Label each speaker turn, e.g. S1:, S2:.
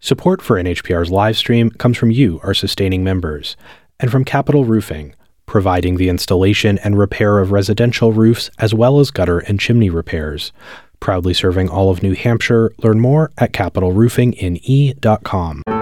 S1: Support for NHPR's live stream comes from you, our sustaining members, and from Capital Roofing, providing the installation and repair of residential roofs as well as gutter and chimney repairs. Proudly serving all of New Hampshire. Learn more at capitalroofingne.com.